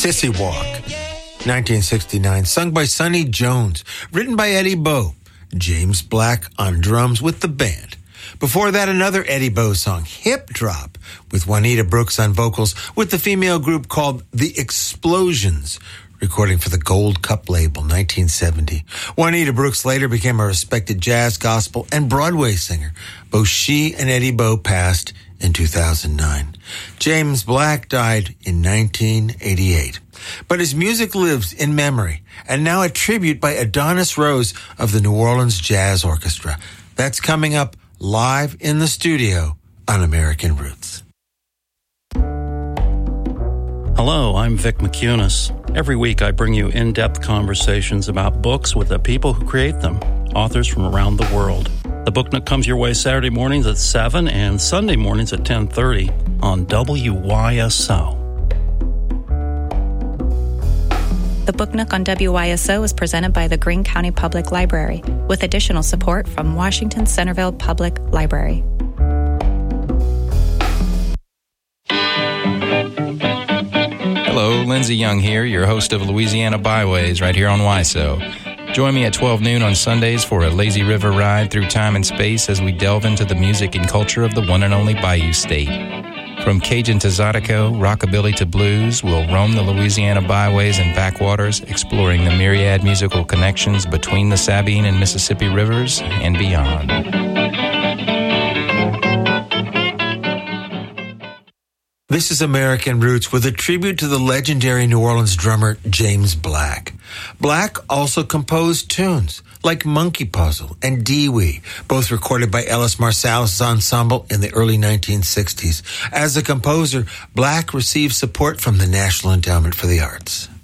Sissy Walk, 1969, sung by Sonny Jones, written by Eddie Bo, James Black on drums with the band. Before that, another Eddie Bo song, Hip Drop, with Juanita Brooks on vocals, with the female group called The Explosions, recording for the Gold Cup label, 1970. Juanita Brooks later became a respected jazz, gospel, and Broadway singer. Both she and Eddie Bo passed in 2009. James Black died in 1988. But his music lives in memory, and now a tribute by Adonis Rose of the New Orleans Jazz Orchestra. That's coming up live in the studio on American Roots. Hello, I'm Vic McCunis. Every week I bring you in-depth conversations about books with the people who create them, authors from around the world. The Book Nook comes your way Saturday mornings at 7 and Sunday mornings at 10:30 on WYSO. The Book Nook on WYSO is presented by the Greene County Public Library, with additional support from Washington Centerville Public Library. Hello, Lindsey Young here, your host of Louisiana Byways right here on WYSO. Join me at 12 noon on Sundays for a lazy river ride through time and space as we delve into the music and culture of the one and only Bayou State. From Cajun to Zydeco, rockabilly to blues, we'll roam the Louisiana byways and backwaters, exploring the myriad musical connections between the Sabine and Mississippi rivers and beyond. This is American Roots with a tribute to the legendary New Orleans drummer James Black. Black also composed tunes like Monkey Puzzle and Dee-Wee, both recorded by Ellis Marsalis' ensemble in the early 1960s. As a composer, Black received support from the National Endowment for the Arts.